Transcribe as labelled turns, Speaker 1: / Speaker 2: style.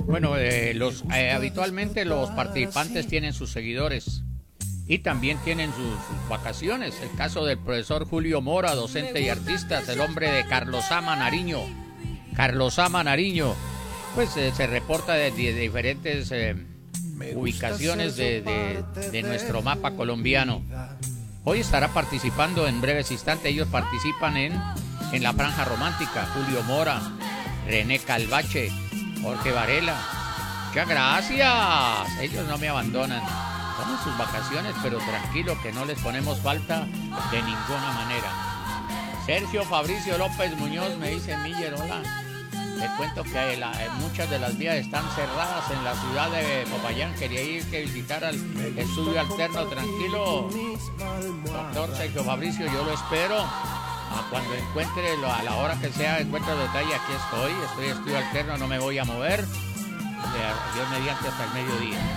Speaker 1: Bueno, habitualmente los participantes tienen sus seguidores y también tienen sus vacaciones. El caso del profesor Julio Mora, docente y artista, el hombre de Carlos Ama Nariño. Carlos Ama Nariño, pues se reporta de diferentes ubicaciones de nuestro mapa colombiano. Hoy estará participando en breves instantes. Ellos participan en la franja romántica. Julio Mora, René Calvache, Jorge Varela. Muchas gracias. Ellos no me abandonan. Tomen sus vacaciones, pero tranquilo que no les ponemos falta de ninguna manera. Sergio Fabricio López Muñoz me dice: Miller, hola. Les cuento que muchas de las vías están cerradas en la ciudad de Popayán. Quería ir a visitar al estudio alterno. Tranquilo, doctor Sergio Fabricio, yo lo espero. Cuando encuentre, a la hora que sea, encuentre detalle, aquí estoy en estudio alterno, no me voy a mover. Dios mediante hasta el mediodía.